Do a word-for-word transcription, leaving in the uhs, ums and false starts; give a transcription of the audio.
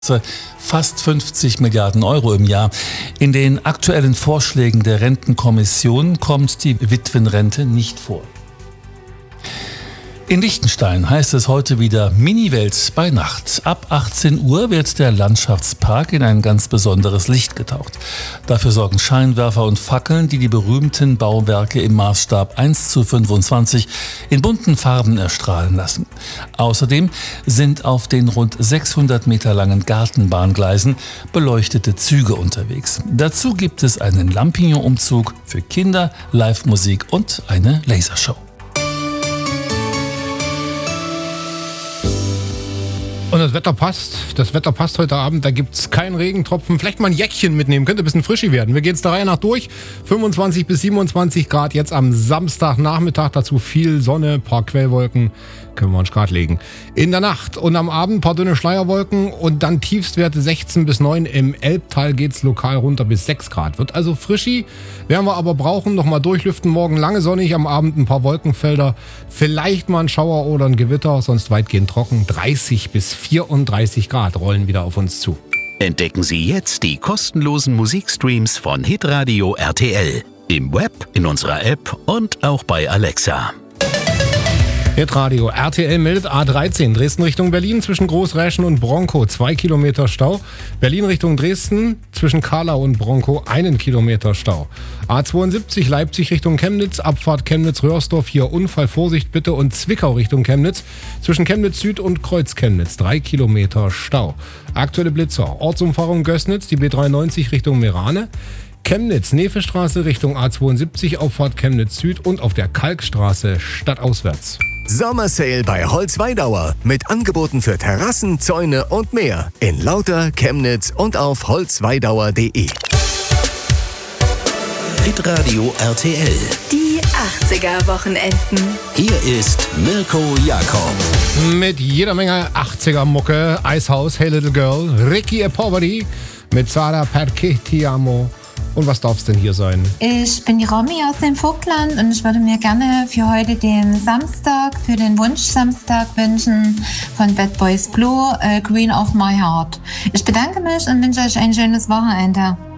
Fast fünfzig Milliarden Euro im Jahr. In den aktuellen Vorschlägen der Rentenkommission kommt die Witwenrente nicht vor. In Liechtenstein heißt es heute wieder Mini-Welt bei Nacht. Ab achtzehn Uhr wird der Landschaftspark in ein ganz besonderes Licht getaucht. Dafür sorgen Scheinwerfer und Fackeln, die die berühmten Bauwerke im Maßstab eins zu fünfundzwanzig in bunten Farben erstrahlen lassen. Außerdem sind auf den rund sechshundert Meter langen Gartenbahngleisen beleuchtete Züge unterwegs. Dazu gibt es einen Lampignon-Umzug für Kinder, Live-Musik und eine Lasershow. Und das Wetter passt. Das Wetter passt heute Abend. Da gibt es keinen Regentropfen. Vielleicht mal ein Jäckchen mitnehmen. Könnte ein bisschen frischi werden. Wir gehen es der Reihe nach durch. fünfundzwanzig bis siebenundzwanzig Grad jetzt am Samstagnachmittag. Dazu viel Sonne, paar Quellwolken. Können wir uns gerade legen. In der Nacht und am Abend ein paar dünne Schleierwolken und dann Tiefstwerte sechzehn bis neun. Im Elbtal geht es lokal runter bis sechs Grad. Wird also frischi. Werden wir aber brauchen. Nochmal durchlüften. Morgen lange sonnig. Am Abend ein paar Wolkenfelder. Vielleicht mal ein Schauer oder ein Gewitter. Sonst weitgehend trocken. dreißig bis vierunddreißig Grad rollen wieder auf uns zu. Entdecken Sie jetzt die kostenlosen Musikstreams von Hitradio R T L. Im Web, in unserer App und auch bei Alexa. Hitradio R T L meldet A dreizehn Dresden Richtung Berlin zwischen Großräschen und Bronkow zwei Kilometer Stau. Berlin Richtung Dresden zwischen Karlau und Bronkow einen Kilometer Stau. A zweiundsiebzig Leipzig Richtung Chemnitz, Abfahrt Chemnitz-Röhrsdorf, hier Unfall, Vorsicht bitte, und Zwickau Richtung Chemnitz zwischen Chemnitz Süd und Kreuz Chemnitz drei Kilometer Stau. Aktuelle Blitzer: Ortsumfahrung Gößnitz, die B dreiundneunzig Richtung Merane. Chemnitz, Nevestraße Richtung A zweiundsiebzig, Auffahrt Chemnitz Süd und auf der Kalkstraße stadtauswärts. Sommersale bei Holzweidauer mit Angeboten für Terrassen, Zäune und mehr in Lauter, Chemnitz und auf holzweidauer punkt de. Hitradio R T L. Die achtziger-Wochenenden. Hier ist Mirko Jakob. Mit jeder Menge achtziger-Mucke. Icehouse, Hey Little Girl, Ricky e Poveri mit Sara Perché Ti Amo. Und was darf es denn hier sein? Ich bin die Romy aus dem Vogtland und ich würde mir gerne für heute den Samstag, für den Wunsch-Samstag wünschen von Bad Boys Blue, äh, Queen of My Heart. Ich bedanke mich und wünsche euch ein schönes Wochenende.